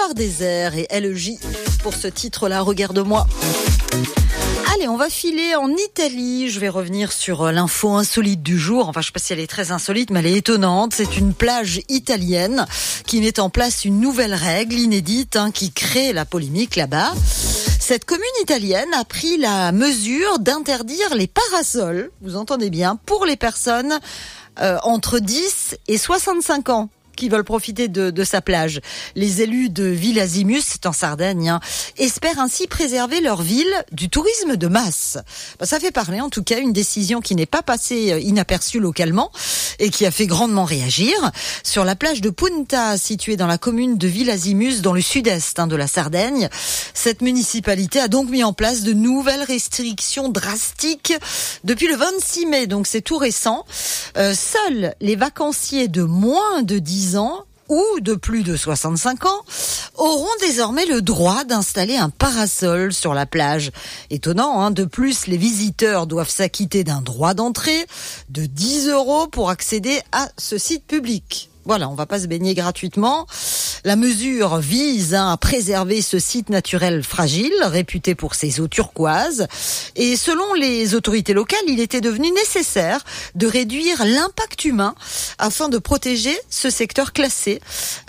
Noir Désert et LJ pour ce titre-là, Regarde-moi. Allez, on va filer en Italie. Je vais revenir sur l'info insolite du jour. Enfin, je ne sais pas si elle est très insolite, mais elle est étonnante. C'est une plage italienne qui met en place une nouvelle règle inédite qui crée la polémique là-bas. Cette commune italienne a pris la mesure d'interdire les parasols, vous entendez bien, pour les personnes entre 10 et 65 ans. Qui veulent profiter de sa plage. Les élus de Villasimus, c'est en Sardaigne, espèrent ainsi préserver leur ville du tourisme de masse. Ça fait parler, en tout cas, une décision qui n'est pas passée inaperçue localement et qui a fait grandement réagir. Sur la plage de Punta, située dans la commune de Villasimus, dans le sud-est de la Sardaigne, cette municipalité a donc mis en place de nouvelles restrictions drastiques depuis le 26 mai, donc c'est tout récent. Seuls les vacanciers de moins de 10 ans ou de plus de 65 ans auront désormais le droit d'installer un parasol sur la plage. Étonnant, De plus, les visiteurs doivent s'acquitter d'un droit d'entrée de 10 € pour accéder à ce site public. Voilà, on va pas se baigner gratuitement. La mesure vise à préserver ce site naturel fragile, réputé pour ses eaux turquoises. Et selon les autorités locales, il était devenu nécessaire de réduire l'impact humain afin de protéger ce secteur classé,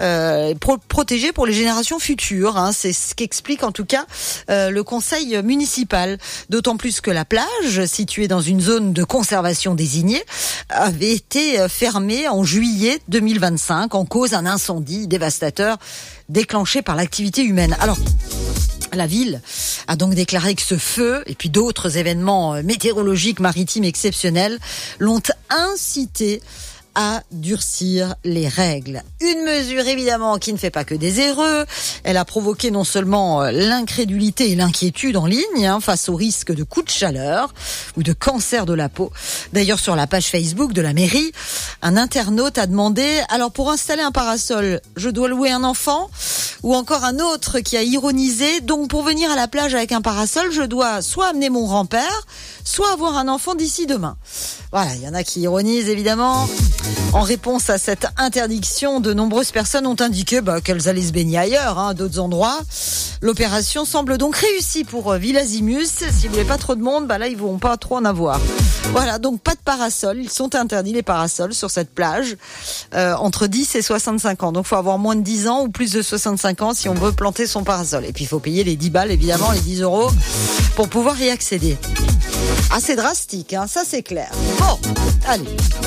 protéger pour les générations futures. C'est ce qu'explique en tout cas le conseil municipal. D'autant plus que la plage, située dans une zone de conservation désignée, avait été fermée en juillet 2025 en cause d'un incendie dévastateur déclenché par l'activité humaine. Alors, la ville a donc déclaré que ce feu et puis d'autres événements météorologiques maritimes exceptionnels l'ont incité à durcir les règles. Une mesure évidemment qui ne fait pas que des heureux. Elle a provoqué non seulement l'incrédulité et l'inquiétude en ligne face au risque de coups de chaleur ou de cancer de la peau. D'ailleurs, sur la page Facebook de la mairie, un internaute a demandé « Alors pour installer un parasol, je dois louer un enfant ?» Ou encore un autre qui a ironisé « Donc pour venir à la plage avec un parasol, je dois soit amener mon grand-père, soit avoir un enfant d'ici demain. » Voilà, il y en a qui ironisent évidemment. En réponse à cette interdiction, de nombreuses personnes ont indiqué qu'elles allaient se baigner ailleurs, à d'autres endroits. L'opération semble donc réussie pour Villasimus. Si vous voulez pas trop de monde, là ils vont pas trop en avoir. Voilà, donc pas de parasol. Ils sont interdits les parasols sur cette plage entre 10 et 65 ans. Donc faut avoir moins de 10 ans ou plus de 65 ans si on veut planter son parasol. Et puis il faut payer les 10 balles évidemment, les 10 € pour pouvoir y accéder. Assez drastique, ça c'est clair. Bon, allez.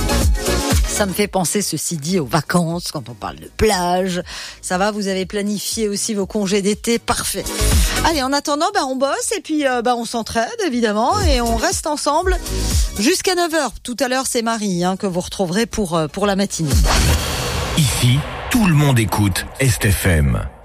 Ça me fait penser, ceci dit, aux vacances, quand on parle de plage. Ça va, vous avez planifié aussi vos congés d'été, parfait. Allez, en attendant, on bosse et puis on s'entraide, évidemment, et on reste ensemble jusqu'à 9h. Tout à l'heure, c'est Marie que vous retrouverez pour la matinée. Ici, tout le monde écoute Est FM.